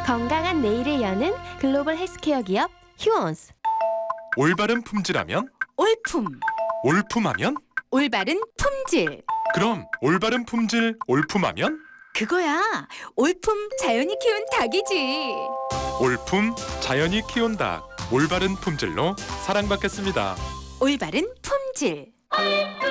건강한 내일을 여는 글로벌 헬스케어 기업 휴원스. 올바른 품질하면? 올품, 올품하면? 올바른 품질. 그럼 올바른 품질 올품하면? 그거야. 올품 자연이 키운 닭이지. 올품 자연이 키운 닭 올바른 품질로 사랑받겠습니다. 올바른 품질.